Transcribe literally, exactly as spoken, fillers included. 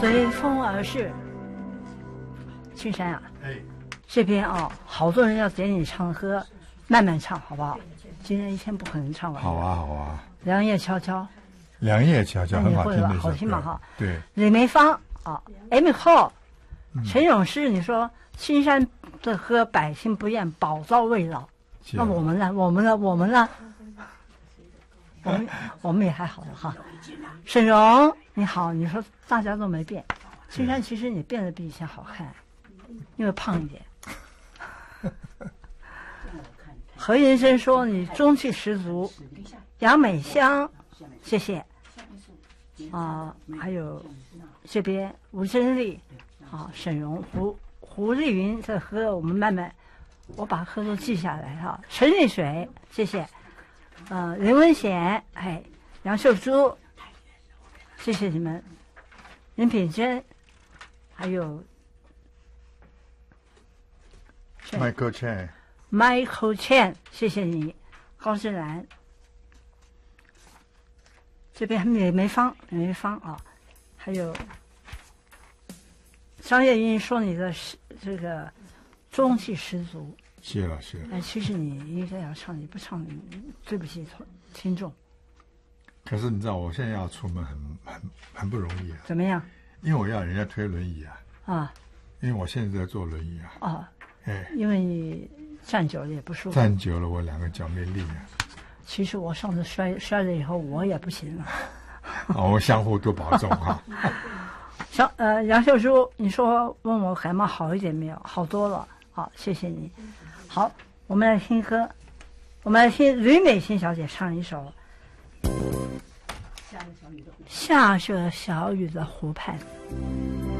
随风而逝。青山啊， 哎， 这边哦，好多人要点你唱歌，慢慢唱好不好？今天一天不可能唱完。 好啊，好啊。 凉夜悄悄， 凉夜悄悄，很好听的一首歌， 好听嘛哈。 对。 李梅芳啊 ，Amy Hall，陈咏诗，你说青山的歌百姓不厌，宝刀未老。那我们呢？我们呢？我们呢？我们我们也还好的哈。沈荣，你好，你说大家都没变，青山其实你变得比以前好看，因为胖一点。何云生说你中气十足。杨美香，谢谢。啊，还有这边吴真丽，啊，沈荣、胡胡丽云在喝，我们慢慢，我把歌都记下来哈。陈丽水，谢谢。呃，任文贤，哎，杨秀珠，谢谢你们。任品珍，还有 Michael Chen， Michael Chen， 谢谢你。高志兰，这边美梅芳，美梅芳啊，还有张叶英说你的这个中气十足。 谢了谢了。 哎，其实你应该要唱，你不唱，你对不起听众。 可是你知道，我现在要出门很很很不容易啊。 怎么样？ 因为我要人家推轮椅啊。 啊。 因为我现在在坐轮椅啊。 哦。 哎。 因为你站久了也不舒服。 站久了，我两个脚没力啊。 其实我上次摔摔了以后，我也不行了。 哦，我相互都保重哈。 小呃，杨秀珠，你说问我感冒好一点没有？好多了。好，谢谢你。好，我们来听歌，我们来听吕美心小姐唱一首《下着小雨的湖畔》。